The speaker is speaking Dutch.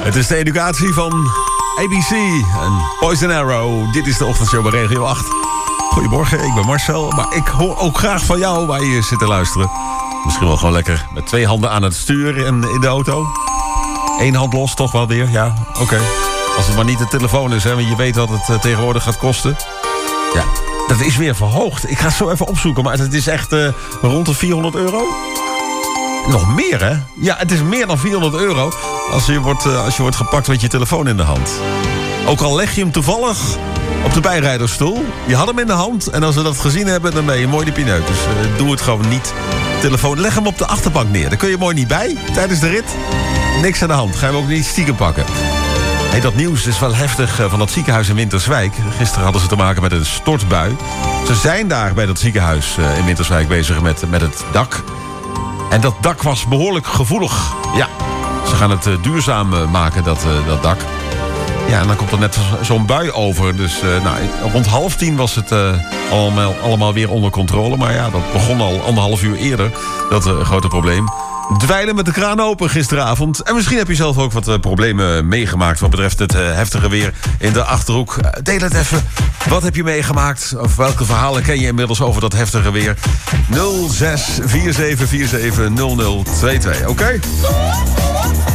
Het is de educatie van ABC en Poison Arrow. Dit is de ochtendshow bij Regio 8. Goedemorgen, ik ben Marcel. Maar ik hoor ook graag van jou waar je zit te luisteren. Misschien wel gewoon lekker met 2 handen aan het stuur en in de auto. 1 hand los, toch wel weer? Ja, oké. Als het maar niet de telefoon is, hè, want je weet wat het tegenwoordig gaat kosten. Ja, dat is weer verhoogd. Ik ga het zo even opzoeken, maar het is echt rond de €400. Nog meer, hè? Ja, het is meer dan €400 als je wordt gepakt met je telefoon in de hand. Ook al leg je hem toevallig op de bijrijdersstoel. Je had hem in de hand en als we dat gezien hebben, dan ben je mooi de pineut. Dus doe het gewoon niet. Telefoon, leg hem op de achterbank neer. Daar kun je mooi niet bij tijdens de rit. Niks aan de hand. Gaan we ook niet stiekem pakken. Hey, dat nieuws is wel heftig van dat ziekenhuis in Winterswijk. Gisteren hadden ze te maken met een stortbui. Ze zijn daar bij dat ziekenhuis in Winterswijk bezig met het dak. En dat dak was behoorlijk gevoelig. Ja, ze gaan het duurzaam maken, dat dak. Ja, en dan komt er net zo'n bui over. Dus rond 9:30 was het allemaal weer onder controle. Maar ja, dat begon al 1,5 uur eerder, dat grote probleem. Dweilen met de kraan open gisteravond. En misschien heb je zelf ook wat problemen meegemaakt wat betreft het heftige weer in de Achterhoek. Deel het even. Wat heb je meegemaakt? Of welke verhalen ken je inmiddels over dat heftige weer? 06 4747 0022. Oké?